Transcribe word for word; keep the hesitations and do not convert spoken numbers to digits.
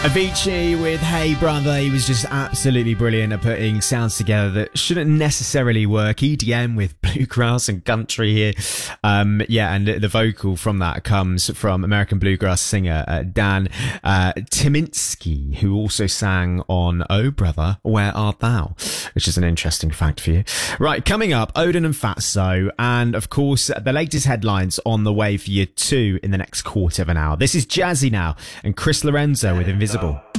Avicii with Hey Brother. He was just absolutely brilliant at putting sounds together that shouldn't necessarily work. E D M with bluegrass and country here. Um, yeah, and the vocal from that comes from American bluegrass singer uh, Dan uh, Tyminski, who also sang on Oh Brother, Where Art Thou? Which is an interesting fact for you. Right, coming up, Odin and Fatso, and of course, the latest headlines on the way for you too in the next quarter of an hour. This is Jazzy now, and Chris Lorenzo with Invisible.